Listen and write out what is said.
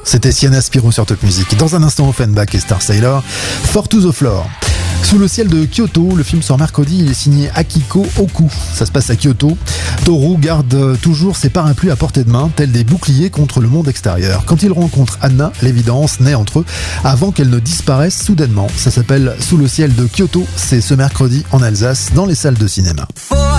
C'était Sienna Spiro sur Top Music. Dans un instant, Offenbach et Star Sailor, For to the Floor. Sous le ciel de Kyoto, le film sort mercredi, il est signé Akiko Oku. Ça se passe à Kyoto. Toru garde toujours ses parapluies à portée de main, tels des boucliers contre le monde extérieur. Quand il rencontre Anna, l'évidence naît entre eux avant qu'elle ne disparaisse soudainement. Ça s'appelle Sous le ciel de Kyoto, c'est ce mercredi en Alsace, dans les salles de cinéma.